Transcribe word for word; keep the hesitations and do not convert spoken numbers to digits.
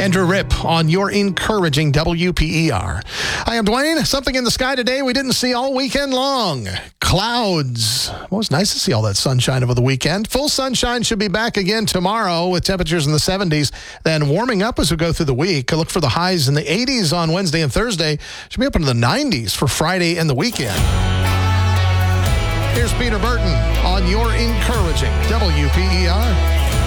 Andrew Ripp on your encouraging W P E R. I am Dwayne. Something in the sky today we didn't see all weekend long. Clouds. Well, it was nice to see all that sunshine over the weekend. Full sunshine should be back again tomorrow with temperatures in the seventies. Then warming up as we go through the week. Look for the highs in the eighties on Wednesday and Thursday. Should be up into the nineties for Friday and the weekend. Here's Peter Burton on your encouraging W P E R.